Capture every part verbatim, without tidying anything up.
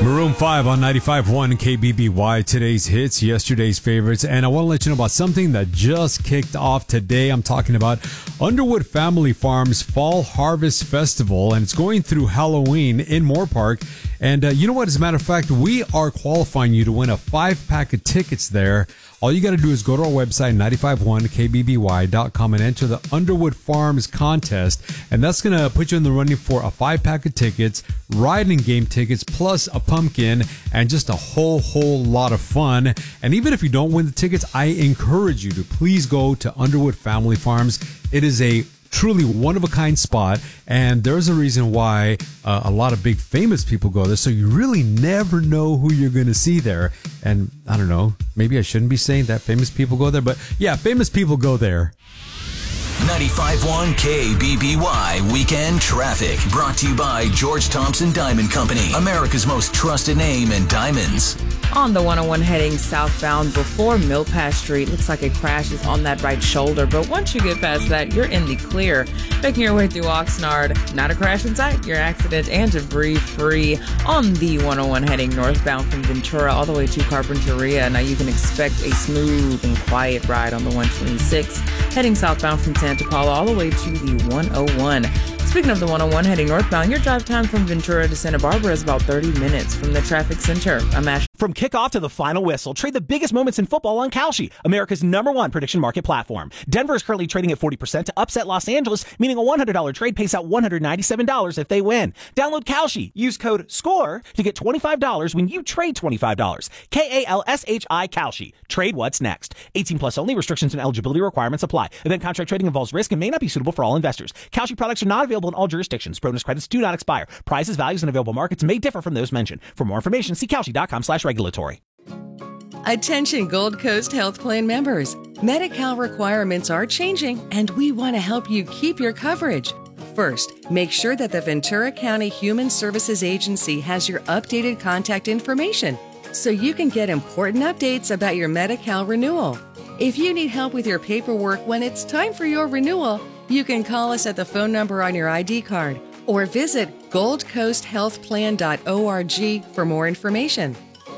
Maroon five on ninety-five point one K B B Y, today's hits, yesterday's favorites. And I want to let you know about something that just kicked off today. I'm talking about Underwood Family Farms Fall Harvest Festival, and it's going through Halloween in Moore Park. And uh, you know what? As a matter of fact, we are qualifying you to win a five pack of tickets there. All you got to do is go to our website, nine five one K B B Y dot com, and enter the Underwood Farms contest. And that's going to put you in the running for a five pack of tickets, riding game tickets, plus a pumpkin, and just a whole, whole lot of fun. And even if you don't win the tickets, I encourage you to please go to Underwood Family Farms. It is a truly one-of-a-kind spot, and there's a reason why uh, a lot of big famous people go there, so you really never know who you're going to see there. And I don't know, maybe I shouldn't be saying that famous people go there, but yeah, famous people go there. ninety-five point one K B B Y Weekend Traffic, brought to you by George Thompson Diamond Company, America's most trusted name in diamonds. On the one oh one heading southbound before Millpass Street, looks like a crash is on that right shoulder, but once you get past that, you're in the clear. Making your way through Oxnard, not a crash in sight, you're accident and debris free. On the one oh one heading northbound from Ventura all the way to Carpinteria, now you can expect a smooth and quiet ride on the one twenty-six. Heading southbound from Santa Paula all the way to the one oh one. Speaking of the one oh one heading northbound, your drive time from Ventura to Santa Barbara is about thirty minutes from the traffic center. I'm Ash. From kickoff to the final whistle, trade the biggest moments in football on Kalshi, America's number one prediction market platform. Denver is currently trading at forty percent to upset Los Angeles, meaning a one hundred dollars trade pays out one hundred ninety-seven dollars if they win. Download Kalshi. Use code SCORE to get twenty-five dollars when you trade twenty-five dollars. K A L S H I Kalshi. Trade what's next. eighteen plus only. Restrictions and eligibility requirements apply. Event contract trading involves risk and may not be suitable for all investors. Kalshi products are not available in all jurisdictions. Bonus credits do not expire. Prices, values, and available markets may differ from those mentioned. For more information, see Kalshi.com slash regulatory. Attention Gold Coast Health Plan members. Medi-Cal requirements are changing, and we want to help you keep your coverage. First, make sure that the Ventura County Human Services Agency has your updated contact information so you can get important updates about your Medi-Cal renewal. If you need help with your paperwork when it's time for your renewal, you can call us at the phone number on your I D card or visit gold coast health plan dot org for more information.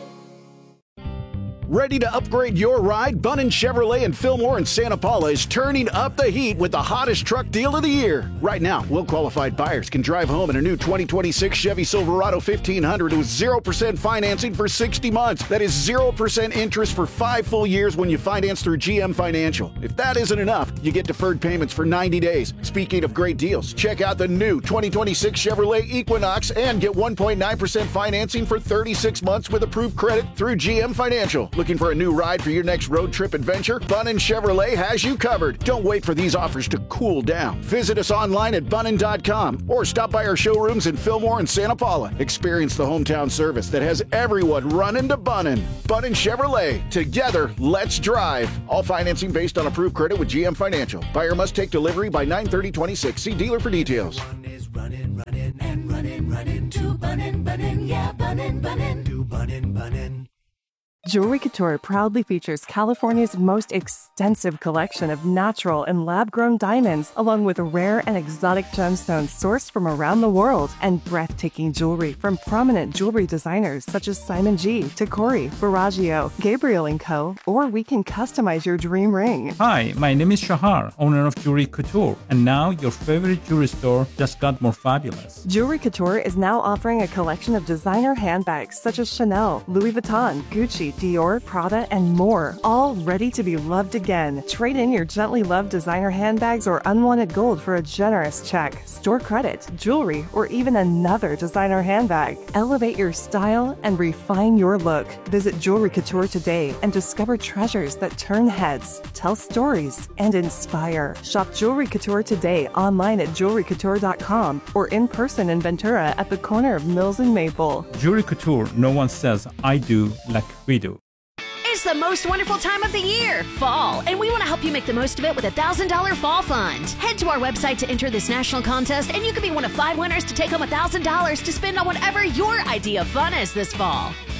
Ready to upgrade your ride? Bunnin Chevrolet in Fillmore and Santa Paula is turning up the heat with the hottest truck deal of the year. Right now, well-qualified buyers can drive home in a new twenty twenty-six Chevy Silverado fifteen hundred with zero percent financing for sixty months. That is zero percent interest for five full years when you finance through G M Financial. If that isn't enough, you get deferred payments for ninety days. Speaking of great deals, check out the new twenty twenty-six Chevrolet Equinox and get one point nine percent financing for thirty-six months with approved credit through G M Financial. Looking for a new ride for your next road trip adventure? Bunnin Chevrolet has you covered. Don't wait for these offers to cool down. Visit us online at bunnin dot com or stop by our showrooms in Fillmore and Santa Paula. Experience the hometown service that has everyone running to Bunnin. Bunnin Chevrolet. Together, let's drive. All financing based on approved credit with G M Financial. Buyer must take delivery by nine thirty twenty-six. See dealer for details. Running, running, and running, running to Bunnin, Bunnin, yeah, Bunnin, Bunnin, to Bunnin, Bunnin. Jewelry Couture proudly features California's most extensive collection of natural and lab-grown diamonds, along with rare and exotic gemstones sourced from around the world, and breathtaking jewelry from prominent jewelry designers such as Simon G, Tacori, Baraggio, Gabriel and Co., or we can customize your dream ring. Hi, my name is Shahar, owner of Jewelry Couture, and now your favorite jewelry store just got more fabulous. Jewelry Couture is now offering a collection of designer handbags such as Chanel, Louis Vuitton, Gucci, Dior, Prada, and more, all ready to be loved again. Trade in your gently loved designer handbags or unwanted gold for a generous check, store credit, jewelry, or even another designer handbag. Elevate your style and refine your look. Visit Jewelry Couture today and discover treasures that turn heads, tell stories, and inspire. Shop Jewelry Couture today online at jewelry couture dot com or in person in Ventura at the corner of Mills and Maple. Jewelry Couture, no one says I do like we do. It's the most wonderful time of the year, fall, and we want to help you make the most of it with a one thousand dollars Fall Fund. Head to our website to enter this national contest, and you could be one of five winners to take home one thousand dollars to spend on whatever your idea of fun is this fall.